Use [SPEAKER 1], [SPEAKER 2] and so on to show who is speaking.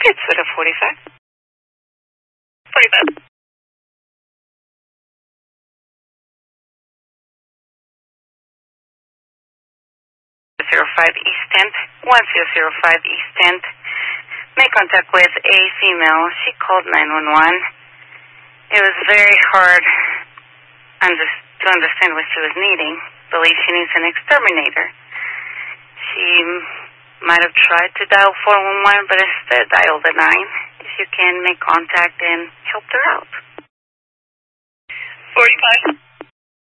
[SPEAKER 1] It's with a 45. 45. 05 East 10th, 1005 East 10th. Make contact with a female. She called 911. It was very hard to understand what she was needing. Believe she needs an exterminator. She might have tried to dial 411, but instead dialed the 9. If you can make contact and help her out. 45.